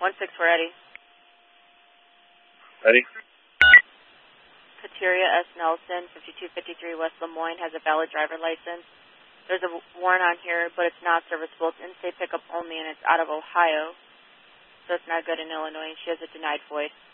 1-6 for Eddie. Eddie? Kateria S. Nelson, 5253 West Lemoyne, has a valid driver license. There's a warrant on here, but it's not serviceable. It's in-state pickup only, and it's out of Ohio, so it's not good in Illinois. She has a denied void.